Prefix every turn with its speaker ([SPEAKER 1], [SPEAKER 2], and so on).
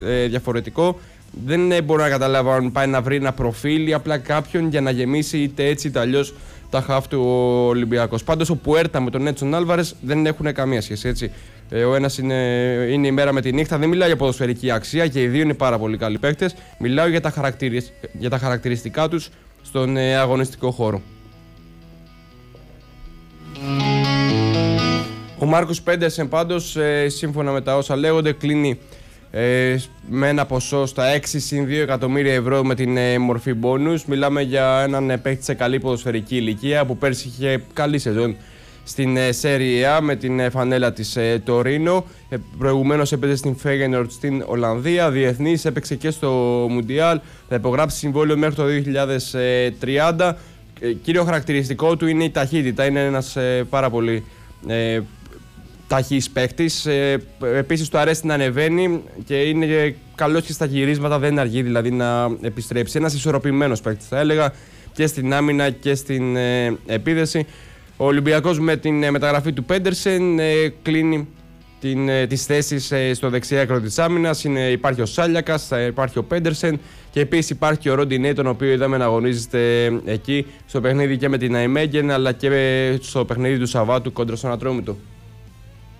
[SPEAKER 1] διαφορετικό. Δεν μπορώ να καταλάβω αν πάει να βρει ένα προφίλ ή απλά κάποιον για να γεμίσει είτε έτσι είτε αλλιώς τα χαφ του Ολυμπιακός. Πάντως ο Πουέρτα με τον Έτσον Άλβαρες δεν έχουν καμία σχέση. Έτσι. Ο ένας είναι η μέρα με τη νύχτα. Δεν μιλάω για ποδοσφαιρική αξία και οι δύο είναι πάρα πολύ καλοί παίκτες. Μιλάω για τα χαρακτηριστικά τους στον αγωνιστικό χώρο. Ο Μάρκους Πέντερσεν πάντως, σύμφωνα με τα όσα λέγονται, κλείνει με ένα ποσό στα 6-2 εκατομμύρια ευρώ με την μορφή μπόνους. Μιλάμε για έναν παίκτη σε καλή ποδοσφαιρική ηλικία που πέρσι είχε καλή σεζόν στην Serie A με την φανέλα της Τορίνο. Προηγουμένως έπαιζε στην Feyenoord στην Ολλανδία, διεθνής, έπαιξε και στο Μουντιάλ, θα υπογράψει συμβόλαιο μέχρι το 2030. Κύριο χαρακτηριστικό του είναι η ταχύτητα, είναι ένας πάρα πολύ ταχύς παίκτης. Επίσης του αρέσει να ανεβαίνει και είναι καλός και στα γυρίσματα, δεν αργεί δηλαδή να επιστρέψει. Ένας ισορροπημένος παίκτης θα έλεγα και στην άμυνα και στην επίδεση. Ο Ολυμπιακός με την μεταγραφή του Πέντερσεν κλείνει τις θέσεις στο δεξιά άκρο της άμυνας. Υπάρχει ο Σάλιακας, υπάρχει ο Πέντερσεν και επίσης υπάρχει ο Ροντινέι, τον οποίο είδαμε να αγωνίζεται εκεί στο παιχνίδι και με την Αϊμέγεν αλλά και στο παιχνίδι του Σαββάτου κόντρα στον Ατρόμητο.